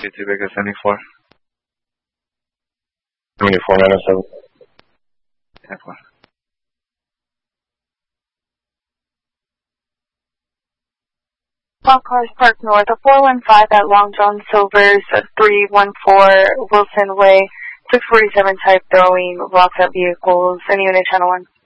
BT Baker 74. 74 907. 74. All cars parked north of 415 at Long John Silver's 314 Wilson Way. 647 type throwing rocks at vehicles. Any unit channel 1.